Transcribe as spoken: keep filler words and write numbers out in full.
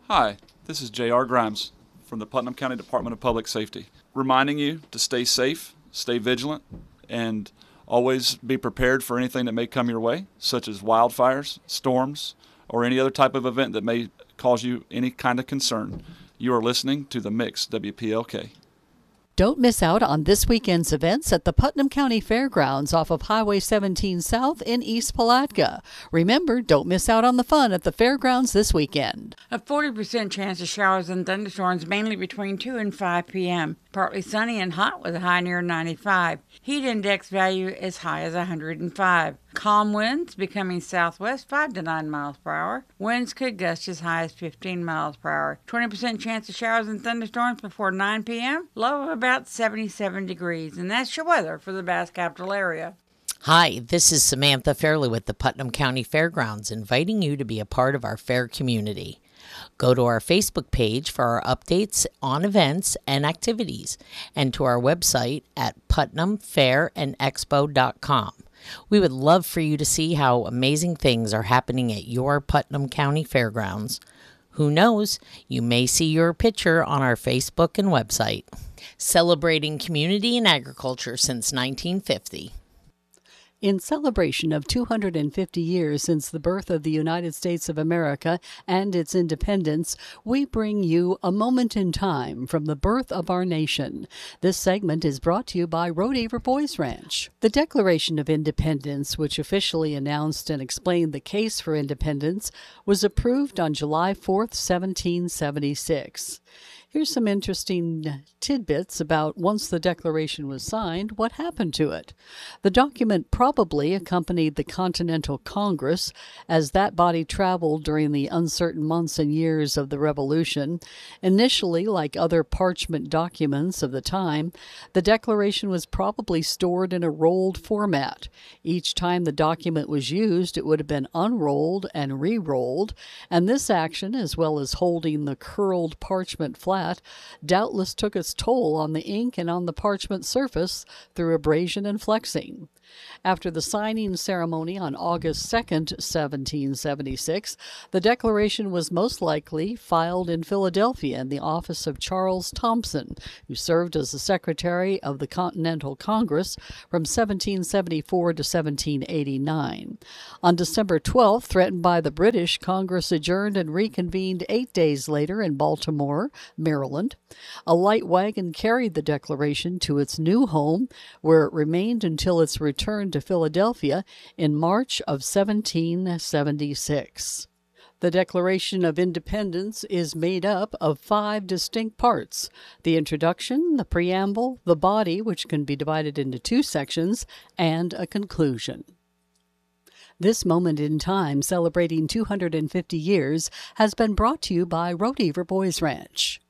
Hi, this is J R Grimes from the Putnam County Department of Public Safety, reminding you to stay safe, stay vigilant, and always be prepared for anything that may come your way, such as wildfires, storms, or any other type of event that may cause you any kind of concern. You are listening to The Mix, W P L K. Don't miss out on this weekend's events at the Putnam County Fairgrounds off of Highway seventeen South in East Palatka. Remember, don't miss out on the fun at the fairgrounds this weekend. A forty percent chance of showers and thunderstorms mainly between two and five p.m. Partly sunny and hot with a high near ninety-five. Heat index value as high as one hundred five. Calm winds becoming southwest five to nine miles per hour. Winds could gust as high as fifteen miles per hour. twenty percent chance of showers and thunderstorms before nine p.m. Low of about seventy-seven degrees. And that's your weather for the Bass Capital area. Hi, this is Samantha Fairley with the Putnam County Fairgrounds, inviting you to be a part of our fair community. Go to our Facebook page for our updates on events and activities, and to our website at putnam fair and expo dot com. We would love for you to see how amazing things are happening at your Putnam County Fairgrounds. Who knows, you may see your picture on our Facebook and website. Celebrating community and agriculture since nineteen fifty. In celebration of two hundred fifty years since the birth of the United States of America and its independence, we bring you A Moment in Time from the birth of our nation. This segment is brought to you by Rodeheaver Boys Ranch. The Declaration of Independence, which officially announced and explained the case for independence, was approved on July fourth, seventeen seventy-six. Here's some interesting tidbits about once the Declaration was signed, what happened to it. The document probably accompanied the Continental Congress as that body traveled during the uncertain months and years of the Revolution. Initially, like other parchment documents of the time, the Declaration was probably stored in a rolled format. Each time the document was used, it would have been unrolled and re-rolled, and this action, as well as holding the curled parchment flat, doubtless took its toll on the ink and on the parchment surface through abrasion and flexing. After the signing ceremony on August second, seventeen seventy-six, the Declaration was most likely filed in Philadelphia in the office of Charles Thompson, who served as the Secretary of the Continental Congress from seventeen seventy-four to seventeen eighty-nine. On December twelfth, threatened by the British, Congress adjourned and reconvened eight days later in Baltimore, Maryland. A light wagon carried the Declaration to its new home, where it remained until its return to Philadelphia in March of seventeen seventy-six. The Declaration of Independence is made up of five distinct parts: the introduction, the preamble, the body, which can be divided into two sections, and a conclusion. This moment in time, celebrating two hundred fifty years, has been brought to you by Rodeheaver Boys Ranch.